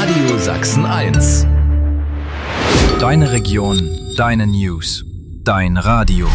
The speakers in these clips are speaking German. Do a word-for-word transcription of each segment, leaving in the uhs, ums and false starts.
Radio Sachsen eins. Deine Region, deine News, dein Radio.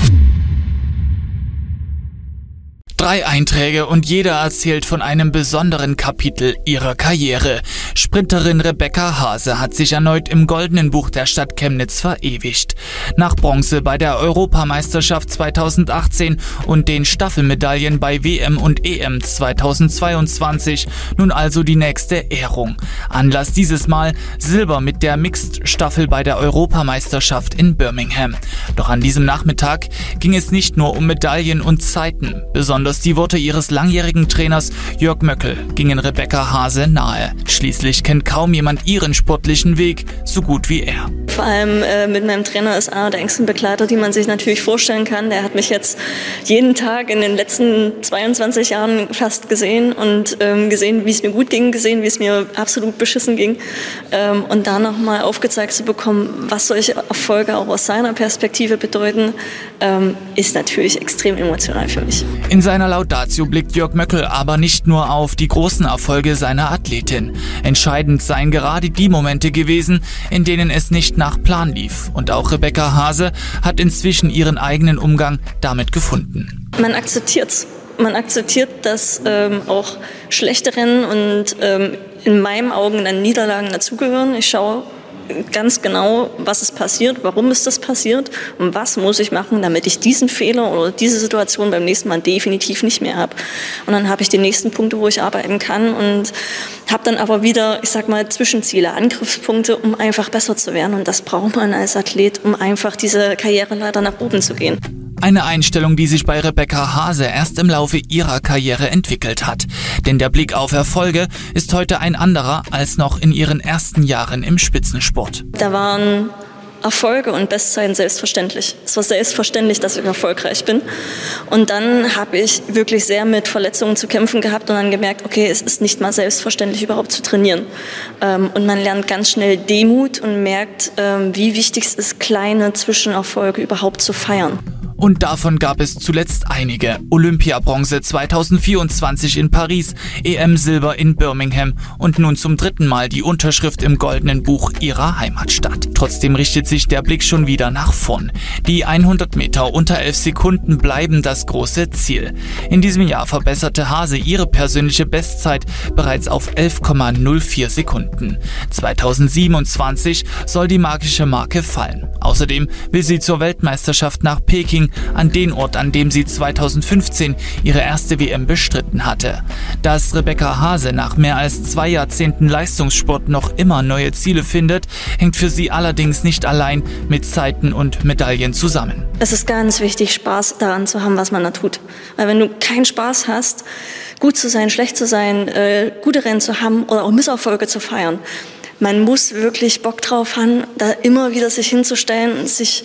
Drei Einträge und jeder erzählt von einem besonderen Kapitel ihrer Karriere. Sprinterin Rebecca Haase hat sich erneut im Goldenen Buch der Stadt Chemnitz verewigt. Nach Bronze bei der Europameisterschaft zweitausendachtzehn und den Staffelmedaillen bei W M und E M zweitausendzweiundzwanzig nun also die nächste Ehrung. Anlass dieses Mal Silber mit der Mixed-Staffel bei der Europameisterschaft in Birmingham. Doch an diesem Nachmittag ging es nicht nur um Medaillen und Zeiten, besonders die Worte ihres langjährigen Trainers Jörg Möckel gingen Rebecca Haase nahe. Schließlich kennt kaum jemand ihren sportlichen Weg so gut wie er. Vor allem äh, mit meinem Trainer ist einer der engsten Begleiter, die man sich natürlich vorstellen kann. Der hat mich jetzt jeden Tag in den letzten zweiundzwanzig Jahren fast gesehen und ähm, gesehen, wie es mir gut ging, gesehen, wie es mir absolut beschissen ging. Ähm, und da nochmal aufgezeigt zu bekommen, was solche Erfolge auch aus seiner Perspektive bedeuten, ähm, ist natürlich extrem emotional für mich. In seiner Laudatio blickt Jörg Möckel aber nicht nur auf die großen Erfolge seiner Athletin. Entscheidend seien gerade die Momente gewesen, in denen es nicht nach Plan lief. Und auch Rebecca Haase hat inzwischen ihren eigenen Umgang damit gefunden. Man akzeptiert's. Man akzeptiert, dass ähm, auch schlechte Rennen und ähm, in meinen Augen dann Niederlagen dazugehören. Ich schaue ganz genau, was ist passiert, warum ist das passiert und was muss ich machen, damit ich diesen Fehler oder diese Situation beim nächsten Mal definitiv nicht mehr habe. Und dann habe ich die nächsten Punkte, wo ich arbeiten kann und habe dann aber wieder, ich sag mal, Zwischenziele, Angriffspunkte, um einfach besser zu werden. Und das braucht man als Athlet, um einfach diese Karriereleiter nach oben zu gehen. Eine Einstellung, die sich bei Rebecca Haase erst im Laufe ihrer Karriere entwickelt hat. Denn der Blick auf Erfolge ist heute ein anderer als noch in ihren ersten Jahren im Spitzensport. Da waren Erfolge und Bestzeiten selbstverständlich. Es war selbstverständlich, dass ich erfolgreich bin. Und dann habe ich wirklich sehr mit Verletzungen zu kämpfen gehabt und dann gemerkt, okay, es ist nicht mal selbstverständlich, überhaupt zu trainieren. Und man lernt ganz schnell Demut und merkt, wie wichtig es ist, kleine Zwischenerfolge überhaupt zu feiern. Und davon gab es zuletzt einige. Olympiabronze zweitausendvierundzwanzig in Paris, E M-Silber in Birmingham und nun zum dritten Mal die Unterschrift im Goldenen Buch ihrer Heimatstadt. Trotzdem richtet sich der Blick schon wieder nach vorn. Die hundert Meter unter elf Sekunden bleiben das große Ziel. In diesem Jahr verbesserte Haase ihre persönliche Bestzeit bereits auf elf Komma null vier Sekunden. zweitausendsiebenundzwanzig soll die magische Marke fallen. Außerdem will sie zur Weltmeisterschaft nach Peking, an den Ort, an dem sie zweitausendfünfzehn ihre erste W M bestritten hatte. Dass Rebecca Haase nach mehr als zwei Jahrzehnten Leistungssport noch immer neue Ziele findet, hängt für sie allerdings nicht allein mit Zeiten und Medaillen zusammen. Es ist ganz wichtig, Spaß daran zu haben, was man da tut. Weil wenn du keinen Spaß hast, gut zu sein, schlecht zu sein, äh, gute Rennen zu haben oder auch Misserfolge zu feiern, man muss wirklich Bock drauf haben, da immer wieder sich hinzustellen und sich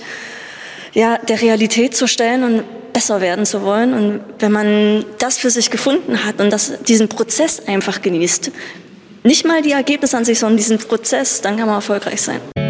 ja, der Realität zu stellen und besser werden zu wollen. Und wenn man das für sich gefunden hat und das, diesen Prozess einfach genießt, nicht mal die Ergebnisse an sich, sondern diesen Prozess, dann kann man erfolgreich sein.